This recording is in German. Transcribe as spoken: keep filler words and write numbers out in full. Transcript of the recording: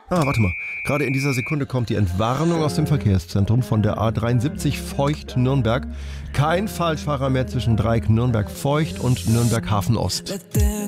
Ah, warte mal. Gerade in dieser Sekunde kommt die Entwarnung aus dem Verkehrszentrum von der A dreiundsiebzig Feucht-Nürnberg. Kein Falschfahrer mehr zwischen Dreieck Nürnberg-Feucht und Nürnberg-Hafen-Ost.